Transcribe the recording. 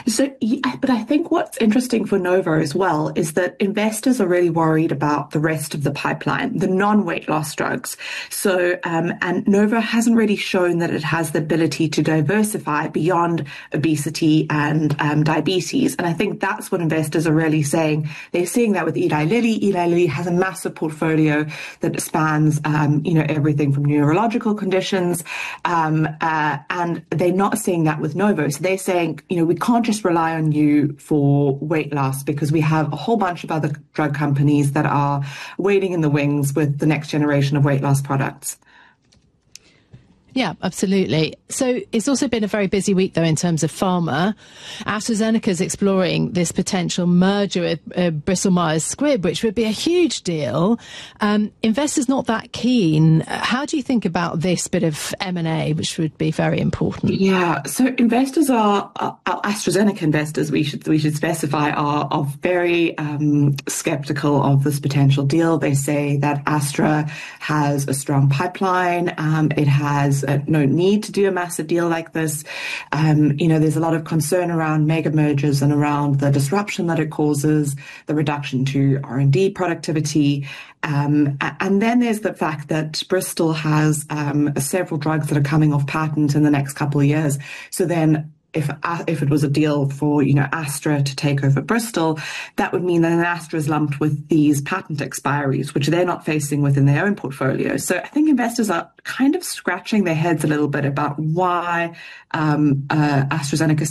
So, yeah, but I think what's interesting for Novo as well is that investors are really worried about the rest of the pipeline, the non-weight loss drugs. So, and Novo hasn't really shown that it has the ability to diversify beyond obesity and diabetes. And I think that's what investors are really saying. They're seeing that with Eli Lilly. Eli Lilly has a massive portfolio that spans, everything from neurological conditions, and they're not seeing that with Novo. So they're saying, we can't just rely on you for weight loss because we have a whole bunch of other drug companies that are waiting in the wings with the next generation of weight loss products. Yeah, absolutely. So it's also been a very busy week, though, in terms of pharma. AstraZeneca is exploring this potential merger with Bristol Myers Squibb, which would be a huge deal. Investors not that keen. How do you think about this bit of M&A, which would be very important? Yeah, so investors are AstraZeneca investors. We should specify are very skeptical of this potential deal. They say that Astra has a strong pipeline. It has no need to do a massive deal like this. There's a lot of concern around mega mergers and around the disruption that it causes, the reduction to R&D productivity. And then there's the fact that Bristol has several drugs that are coming off patent in the next couple of years. So then if it was a deal for, Astra to take over Bristol, that would mean that Astra is lumped with these patent expiries, which they're not facing within their own portfolio. So I think investors are kind of scratching their heads a little bit about why AstraZeneca